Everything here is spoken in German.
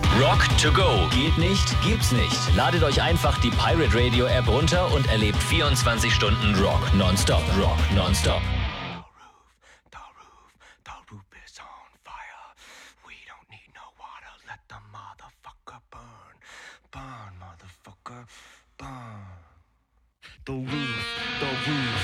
Rock to go. Geht nicht? Gibt's nicht. Ladet euch einfach die Pirate Radio App runter und erlebt 24 Stunden Rock nonstop. Rock nonstop. The roof is on fire. We don't need no water. Let the motherfucker burn. Burn, motherfucker, burn. The roof